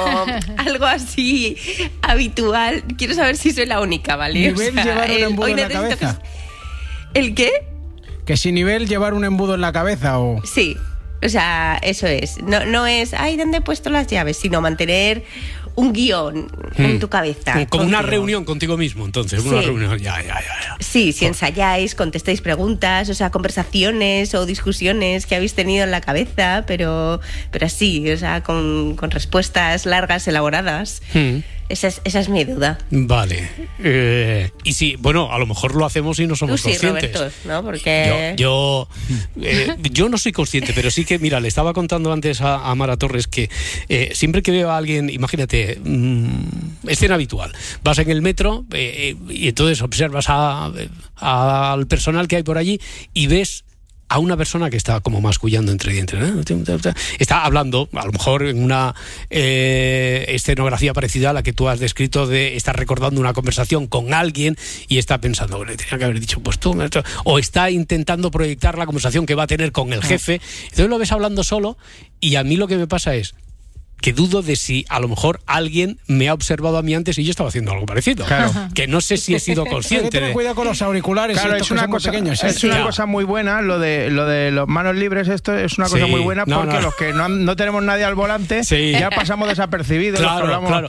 algo así habitual. Quiero saber si soy la única, ¿vale? Nivel llevar un embudo en la cabeza. ¿El qué? Que si nivel llevar un embudo en la cabeza o... Sí, o sea, eso es. No es, ay, ¿dónde he puesto las llaves? Sino mantener un guión en tu cabeza. Como una reunión contigo mismo, entonces. Una reunión, ya. Sí, si ensayáis, contestáis preguntas, o sea, conversaciones o discusiones que habéis tenido en la cabeza, pero así, o sea, con respuestas largas, elaboradas. Esa es mi duda. Vale. Y sí, bueno, a lo mejor lo hacemos y no somos conscientes. Roberto, ¿no? Porque... Yo no soy consciente, pero sí que, mira, le estaba contando antes a Mara Torres que siempre que veo a alguien, imagínate, escena habitual, vas en el metro y entonces observas al personal que hay por allí y ves a una persona que está como mascullando entre dientes, está hablando, a lo mejor en una escenografía parecida a la que tú has descrito, de estar recordando una conversación con alguien y está pensando, le tenía que haber dicho pues tú, o está intentando proyectar la conversación que va a tener con el jefe. Entonces lo ves hablando solo y a mí lo que me pasa es que dudo de si a lo mejor alguien me ha observado a mí antes y yo estaba haciendo algo parecido. Claro. Que no sé si he sido consciente. Ten cuidado con los auriculares. Claro, es una cosa pequeños. Es una cosa muy buena, lo de los manos libres, esto es una cosa muy buena porque los que no tenemos nadie al volante ya pasamos desapercibidos. Claro.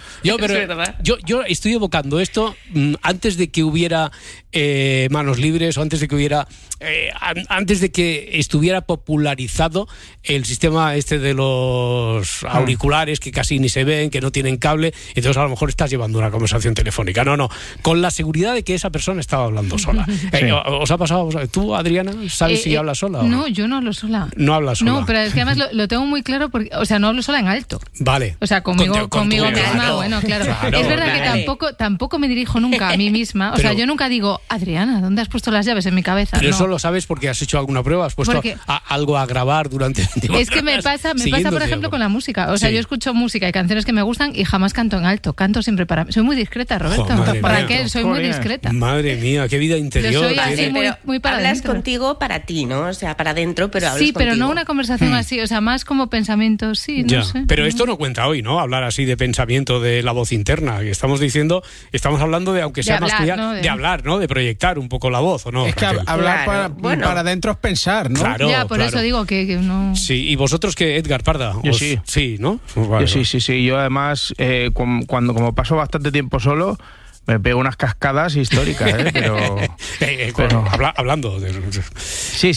Yo estoy evocando esto antes de que hubiera manos libres o antes de que hubiera antes de que estuviera popularizado el sistema este de los auriculares que casi ni se ven, que no tienen cable, entonces a lo mejor estás llevando una conversación telefónica. No, con la seguridad de que esa persona estaba hablando sola. ¿Os ha pasado? ¿Tú, Adriana, sabes si hablas sola? No, yo no hablo sola. No hablas sola. No, pero es que además lo tengo muy claro porque, o sea, no hablo sola en alto. Vale. O sea, conmigo misma, bueno, claro. Es verdad que tampoco me dirijo nunca a mí misma. O sea, yo nunca digo, Adriana, ¿dónde has puesto las llaves en mi cabeza? Pero eso lo sabes porque has hecho alguna prueba, has puesto algo a grabar durante... Es que me pasa por ejemplo, con la música. O sea, yo escucho música y canciones que me gustan y jamás canto en alto. Canto siempre para mí. Soy muy discreta, Roberto. ¿Para qué? Soy muy discreta. Madre mía, qué vida interior. Yo soy así, muy para hablas adentro. Contigo para ti, ¿no? O sea, para adentro, pero hablas contigo. Sí, pero no una conversación así, o sea, más como pensamientos, no sé. Pero esto no cuenta hoy, ¿no? Hablar así de pensamiento, de la voz interna. Que estamos hablando de, aunque sea más de hablar, ¿no? De proyectar un poco la voz, ¿o no? Es que hablar para adentro es pensar, ¿no? Claro, por eso digo que no... Sí, ¿y vosotros qué, Edgar Parda? Yo sí. Sí, ¿no? Vale, yo sí. Yo además, cuando como paso bastante tiempo solo, me pego unas cascadas históricas, pero... hablando de... Sí.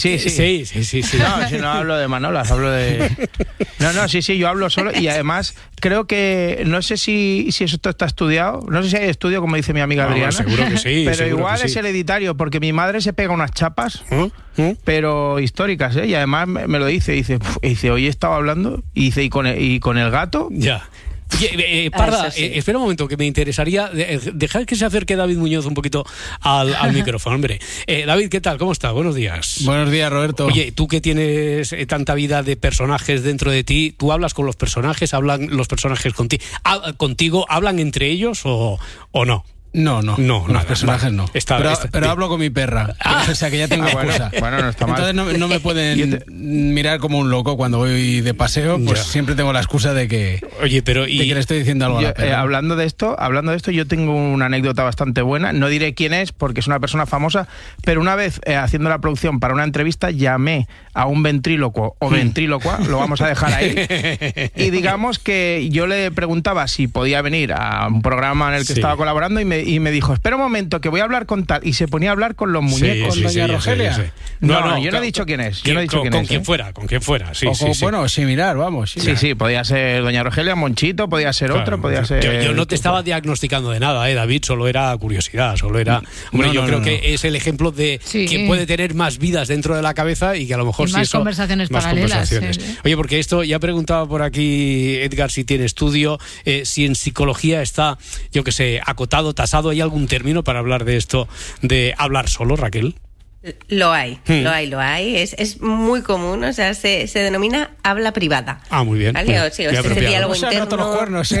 No, si no hablo de manolas, hablo de... No, sí, yo hablo solo y además creo que, no sé si eso está estudiado, no sé si hay estudio, como dice mi amiga Adriana. Seguro que sí. Pero igual es hereditario, porque mi madre se pega unas chapas, pero históricas, y además me lo dice, hoy estaba hablando, y con el gato... Ya. Parda, espera un momento, que me interesaría dejar que se acerque David Muñoz un poquito al micrófono, hombre. David, ¿qué tal? ¿Cómo está? Buenos días. Buenos días, Roberto. Oye, tú que tienes tanta vida de personajes dentro de ti, ¿tú hablas con los personajes? ¿Hablan los personajes contigo? ¿Hablan entre ellos o no? No, los personajes no. Pero hablo con mi perra. O sea que ya tengo excusa. Bueno, no está mal. Entonces no me pueden mirar como un loco cuando voy de paseo, pues siempre tengo la excusa de que le estoy diciendo algo a la perra. Hablando de esto, yo tengo una anécdota bastante buena. No diré quién es porque es una persona famosa, pero una vez haciendo la producción para una entrevista llamé a un ventrílocuo o ventrílocua, lo vamos a dejar ahí, y digamos que yo le preguntaba si podía venir a un programa en el que estaba colaborando y me dijo, espera un momento que voy a hablar con tal, y se ponía a hablar con los muñecos. ¿Con doña Rogelia? Sí. No, yo no he dicho quién es. Con quien fuera. Sí. Bueno, similar, vamos. Sí, podía ser doña Rogelia, Monchito, podía ser otro, podía ser... Yo no te estaba diagnosticando de nada, David, solo era curiosidad, yo creo que es el ejemplo de quien puede tener más vidas dentro de la cabeza y que a lo mejor más conversaciones paralelas. Oye, porque esto, ya preguntaba por aquí Edgar si tiene estudio, si en psicología está, yo que sé, acotado, tasado. ¿Hay algún término para hablar de esto, de hablar solo, Raquel? Lo hay. Es muy común, o sea, se denomina habla privada. Ah, muy bien. ¿Vale? O sea, este diálogo interno. Los cuernos,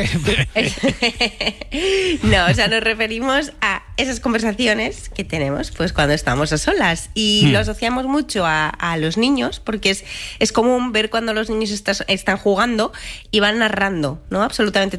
No, o sea, nos referimos a esas conversaciones que tenemos pues cuando estamos a solas y lo asociamos mucho a los niños porque es común ver cuando los niños están jugando y van narrando, ¿no? Absolutamente